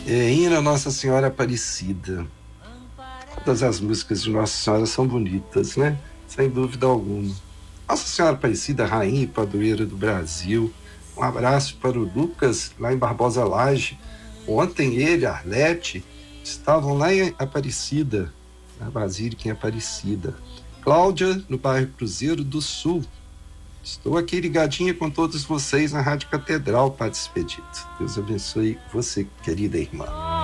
Hino a Nossa Senhora Aparecida. Todas as músicas de Nossa Senhora são bonitas, né? Sem dúvida alguma. Nossa Senhora Aparecida, rainha e padroeira do Brasil. Um abraço para o Lucas, lá em Barbosa Laje. Ontem ele, Arlete, estavam lá em Aparecida, na Basílica em Aparecida. Cláudia, no bairro Cruzeiro do Sul. Estou aqui ligadinha com todos vocês na Rádio Catedral, Padre Expedito. Deus abençoe você, querida irmã.